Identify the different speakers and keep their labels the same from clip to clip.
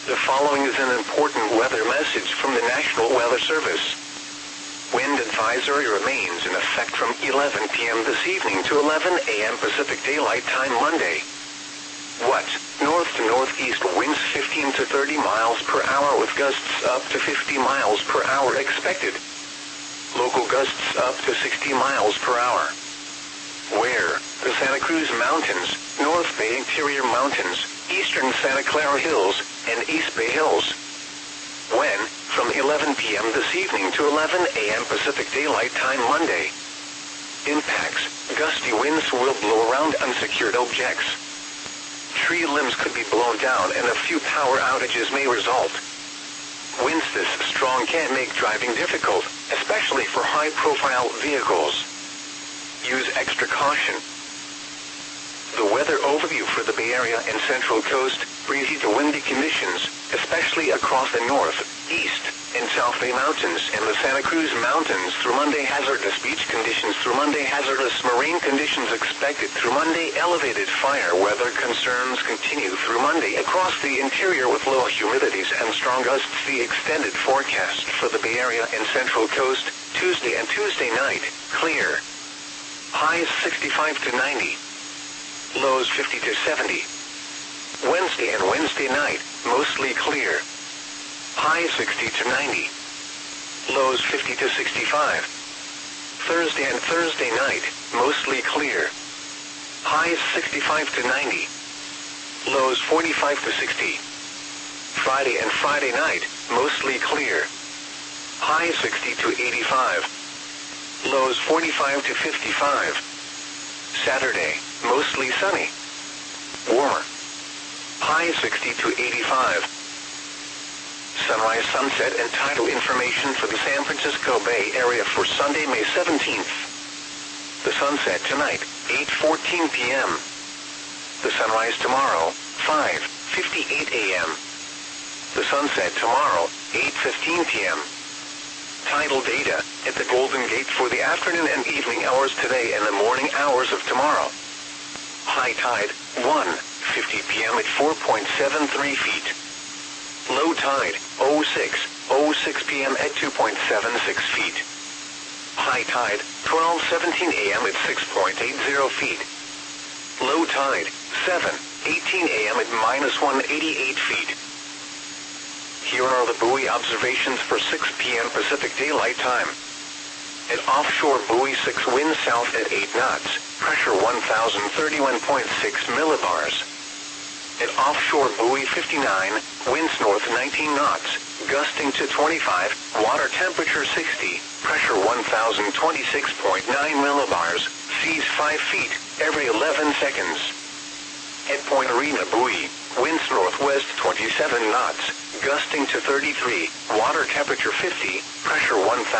Speaker 1: The following is an important weather message from the National Weather Service. Wind advisory remains in effect from 11 p.m. this evening to 11 a.m. Pacific Daylight Time Monday. What? North to northeast winds 15 to 30 miles per hour with gusts up to 50 miles per hour expected. Local gusts up to 60 miles per hour. Where? The Santa Cruz Mountains, North Bay Interior Mountains, Eastern Santa Clara Hills, and East Bay Hills. When? From 11 p.m. this evening to 11 a.m. Pacific Daylight Time Monday. Impacts. Gusty winds will blow around unsecured objects. Tree limbs could be blown down and a few power outages may result. Winds this strong can make driving difficult, especially for high-profile vehicles. Use extra caution. The weather overview for the Bay Area and Central Coast: breezy to windy conditions, especially across the North, East, and South Bay Mountains and the Santa Cruz Mountains through Monday. Hazardous beach conditions through Monday. Hazardous marine conditions expected through Monday. Elevated fire weather concerns continue through Monday across the interior with low humidities and strong gusts. The extended forecast for the Bay Area and Central Coast: Tuesday and Tuesday night, clear. Highs 65 to 90. Lows 50 to 70. Wednesday and Wednesday night, mostly clear. Highs 60 to 90. Lows 50 to 65. Thursday and Thursday night, mostly clear. Highs 65 to 90. Lows 45 to 60. Friday and Friday night, mostly clear. Highs 60 to 85. Lows 45 to 55. Saturday, mostly sunny. Warmer. High 60 to 85. Sunrise, sunset, and tidal information for the San Francisco Bay Area for Sunday, May 17th. The sunset tonight, 8:14 p.m. The sunrise tomorrow, 5:58 a.m. The sunset tomorrow, 8:15 p.m. Tidal data at the Golden Gate for the afternoon and evening hours today and the morning hours of tomorrow. High tide, 1:50 p.m. at 4.73 feet. Low tide, 06:06 p.m. at 2.76 feet. High tide, 12:17 a.m. at 6.80 feet. Low tide, 7:18 a.m. at -188 feet. Here are the buoy observations for 6 p.m. Pacific Daylight Time. At offshore buoy 6, wind south at 8 knots, pressure 1,031.6 millibars. At offshore buoy 59, winds north 19 knots, gusting to 25, water temperature 60, pressure 1,026.9 millibars, seas 5 feet, every 11 seconds. At Point Arena buoy, winds northwest 27 knots, gusting to 33, water temperature 50, pressure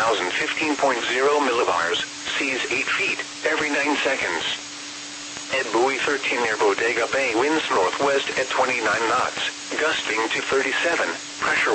Speaker 1: 1,015.0 millibars, seas 8 feet, every 9 seconds. At buoy 13 near Bodega Bay, winds northwest at 29 knots, gusting to 37, pressure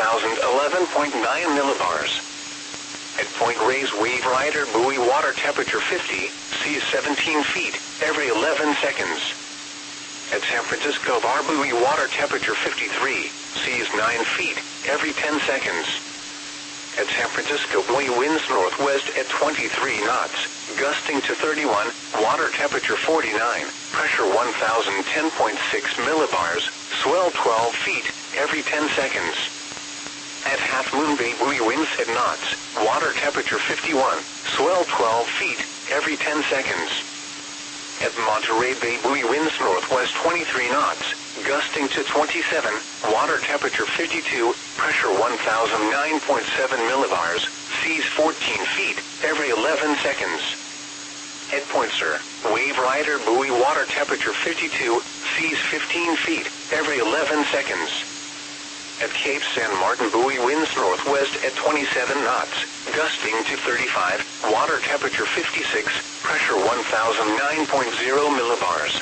Speaker 1: 1,011.9 millibars. At Point Reyes Wave Rider buoy, water temperature 50, seas 17 feet, every 11 seconds. At San Francisco Bar buoy, water temperature 53, seas 9 feet, every 10 seconds. At San Francisco buoy, winds northwest at 23 knots, gusting to 31, water temperature 49, pressure 1,010.6 millibars, swell 12 feet, every 10 seconds. At Half Moon Bay buoy, winds at knots, water temperature 51, swell 12 feet, every 10 seconds. At Monterey Bay buoy, winds northwest 23 knots, gusting to 27, water temperature 52, pressure 1,009.7 millibars, seas 14 feet, every 11 seconds. At Point Sur, Wave Rider buoy, water temperature 52, seas 15 feet, every 11 seconds. At Cape San Martin buoy, winds northwest at 27 knots, gusting to 35, water temperature 56, pressure 1,009.0 millibars.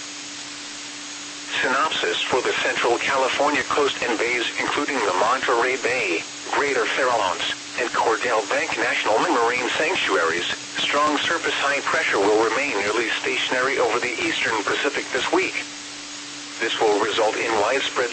Speaker 1: Synopsis for the Central California coast and bays, including the Monterey Bay, Greater Farallones, and Cordell Bank National Marine Sanctuaries. Strong surface high pressure will remain nearly stationary over the eastern Pacific this week. This will result in widespread